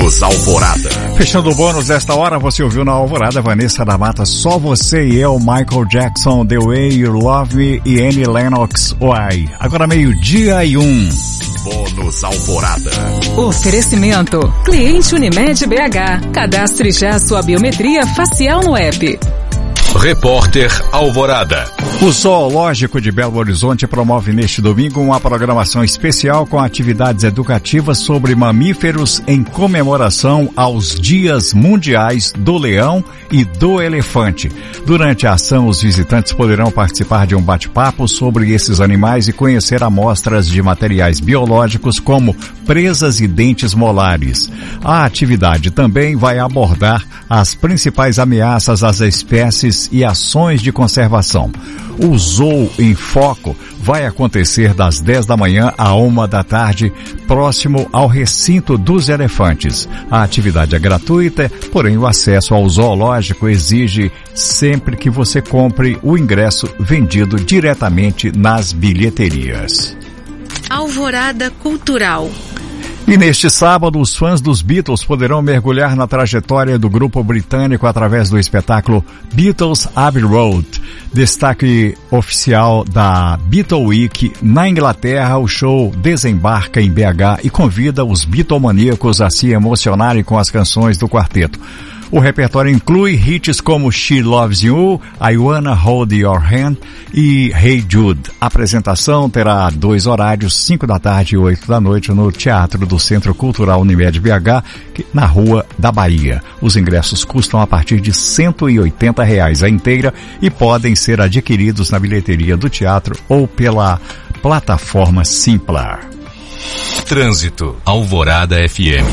Bônus Alvorada. Fechando o bônus desta hora, você ouviu na Alvorada Vanessa da Mata, Só Você e Eu, Michael Jackson, The Way You Love Me e Annie Lennox, Why. Agora 12:01. Bônus Alvorada. Oferecimento. Cliente Unimed BH. Cadastre já sua biometria facial no app. Repórter Alvorada. O Zoológico de Belo Horizonte promove neste domingo uma programação especial com atividades educativas sobre mamíferos em comemoração aos Dias Mundiais do Leão e do Elefante. Durante a ação, os visitantes poderão participar de um bate-papo sobre esses animais e conhecer amostras de materiais biológicos como presas e dentes molares. A atividade também vai abordar as principais ameaças às espécies e ações de conservação. O Zoo em Foco vai acontecer das 10 da manhã à 1 da tarde, próximo ao recinto dos elefantes. A atividade é gratuita, porém o acesso ao zoológico exige sempre que você compre o ingresso vendido diretamente nas bilheterias. Alvorada Cultural. E neste sábado, os fãs dos Beatles poderão mergulhar na trajetória do grupo britânico através do espetáculo Beatles Abbey Road. Destaque oficial da Beatle Week na Inglaterra, o show desembarca em BH e convida os Beatlemaníacos a se emocionarem com as canções do quarteto. O repertório inclui hits como She Loves You, I Wanna Hold Your Hand e Hey Jude. A apresentação terá 2 horários, 5 da tarde e 8 da noite, no Teatro do Centro Cultural Unimed BH, na Rua da Bahia. Os ingressos custam a partir de R$ 180 a inteira e podem ser adquiridos na bilheteria do teatro ou pela plataforma Simpla. Trânsito, Alvorada FM.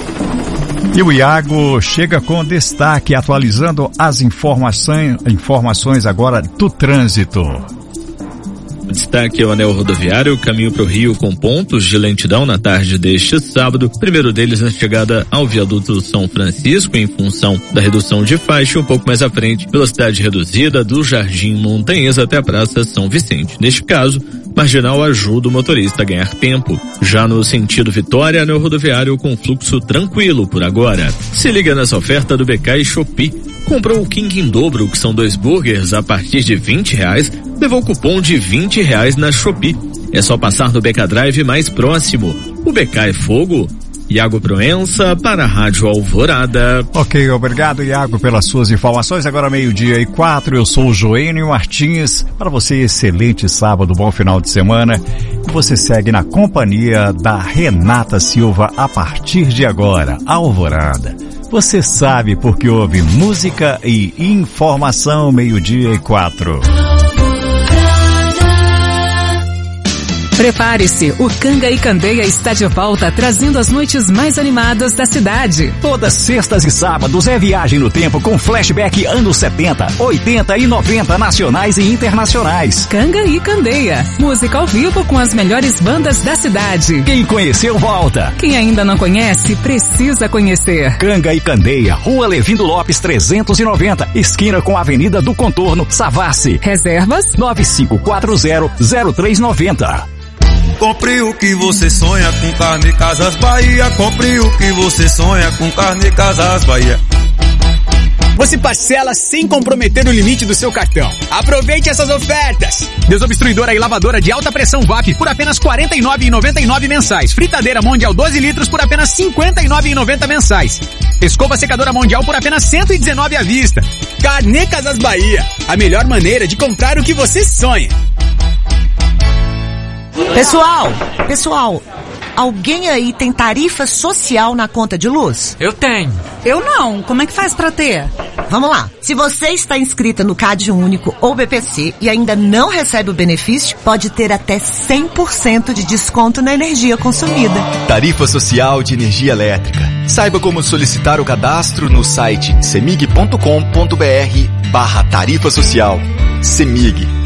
E o Iago chega com destaque, atualizando as informações agora do trânsito. O destaque é o anel rodoviário, caminho para o Rio com pontos de lentidão na tarde deste sábado. O primeiro deles na chegada ao viaduto São Francisco, em função da redução de faixa, um pouco mais à frente, velocidade reduzida do Jardim Montanhês até a Praça São Vicente. Neste caso, marginal ajuda o motorista a ganhar tempo. Já no sentido Vitória, anel rodoviário com fluxo tranquilo por agora. Se liga nessa oferta do BK e Shopee. Comprou o King em dobro, que são 2 burgers a partir de R$20, levou cupom de R$20 na Shopee. É só passar no BK Drive mais próximo. O BK é fogo. Iago Proença para a Rádio Alvorada. Ok, obrigado Iago pelas suas informações. Agora 12:04, eu sou o Joênio Martins. Para você, excelente sábado, bom final de semana. E você segue na companhia da Renata Silva a partir de agora. Alvorada. Você sabe porque houve música e informação, 12:04. Prepare-se, o Canga e Candeia está de volta, trazendo as noites mais animadas da cidade. Todas sextas e sábados é viagem no tempo com flashback anos 70, 80 e 90 nacionais e internacionais. Canga e Candeia, música ao vivo com as melhores bandas da cidade. Quem conheceu, volta. Quem ainda não conhece, precisa conhecer. Canga e Candeia, Rua Levindo Lopes 390, esquina com a Avenida do Contorno, Savassi. Reservas 95400390. Compre o que você sonha com Carne Casas Bahia. Compre o que você sonha com Carne Casas Bahia. Você parcela sem comprometer o limite do seu cartão. Aproveite essas ofertas. Desobstruidora e lavadora de alta pressão VAP por apenas R$ 49,99 mensais. Fritadeira Mondial 12 litros por apenas R$ 59,90 mensais. Escova secadora Mondial por apenas R$ 119 à vista. Carne Casas Bahia. A melhor maneira de comprar o que você sonha. Pessoal, alguém aí tem tarifa social na conta de luz? Eu tenho. Eu não. Como é que faz pra ter? Vamos lá. Se você está inscrita no CAD Único ou BPC e ainda não recebe o benefício, pode ter até 100% de desconto na energia consumida. Tarifa Social de Energia Elétrica. Saiba como solicitar o cadastro no site cemig.com.br/tarifa social. Cemig.